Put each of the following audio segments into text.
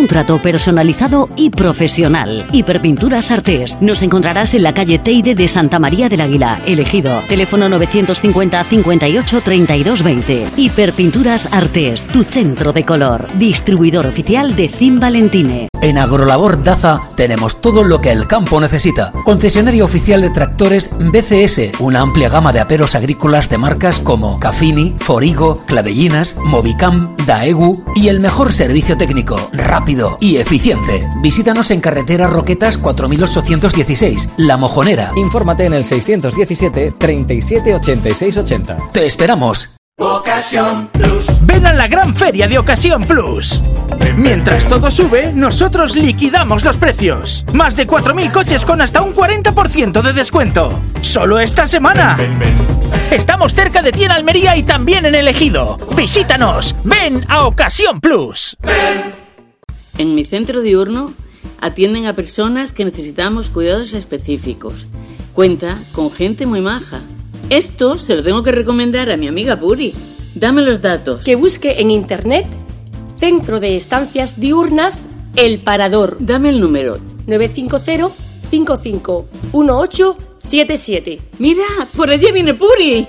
un trato personalizado y profesional. Hiperpinturas Artés. Nos encontrarás en la calle Teide de Santa María del Águila, Elegido. Teléfono 950 58 32 20. Hiperpinturas Artés, tu centro de color. Distribuidor oficial de Cim Valentine. En Agrolabor Daza tenemos todo lo que el campo necesita. Concesionario oficial de tractores BCS, una amplia gama de aperos agrícolas de marcas como Cafini, Forigo, Clavellinas, Movicam, Daegu y el mejor servicio técnico, rápido y eficiente. Visítanos en carretera Roquetas 4816, La Mojonera. Infórmate en el 617 37 86 80. ¡Te esperamos! Ocasión Plus. Ven a la gran feria de Ocasión Plus. Mientras todo sube, nosotros liquidamos los precios. Más de 4.000 coches con hasta un 40% de descuento. Solo esta semana. Estamos cerca de ti en Almería y también en El Ejido. Visítanos. Ven a Ocasión Plus. En mi centro diurno atienden a personas que necesitamos cuidados específicos. Cuenta con gente muy maja. Esto se lo tengo que recomendar a mi amiga Puri. Dame los datos. Que busque en internet Centro de Estancias Diurnas El Parador. Dame el número. 950 55 1877. Mira, por allí viene Puri.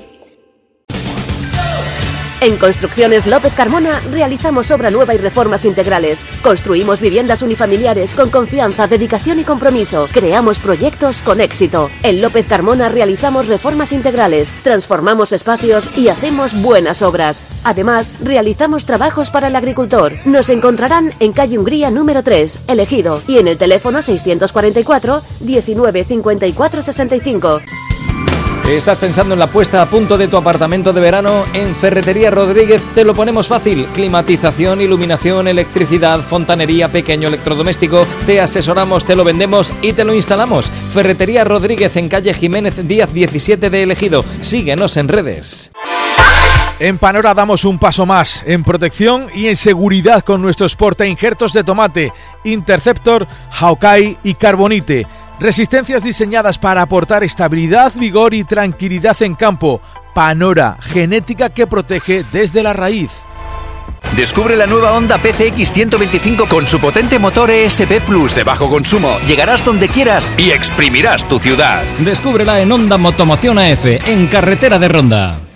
En Construcciones López Carmona realizamos obra nueva y reformas integrales. Construimos viviendas unifamiliares con confianza, dedicación y compromiso. Creamos proyectos con éxito. En López Carmona realizamos reformas integrales, transformamos espacios y hacemos buenas obras. Además, realizamos trabajos para el agricultor. Nos encontrarán en calle Hungría número 3, Elegido, y en el teléfono 644 19 54 65. ¿Estás pensando en la puesta a punto de tu apartamento de verano? En Ferretería Rodríguez te lo ponemos fácil. Climatización, iluminación, electricidad, fontanería, pequeño electrodoméstico. Te asesoramos, te lo vendemos y te lo instalamos. Ferretería Rodríguez en calle Jiménez Díaz 17 de Elegido. Síguenos en redes. En Panora damos un paso más en protección y en seguridad con nuestros portainjertos de tomate Interceptor, Hawkeye y Carbonite. Resistencias diseñadas para aportar estabilidad, vigor y tranquilidad en campo. Panora, genética que protege desde la raíz. Descubre la nueva Honda PCX 125 con su potente motor ESP Plus de bajo consumo. Llegarás donde quieras y exprimirás tu ciudad. Descúbrela en Honda Motomoción AF, en Carretera de Ronda.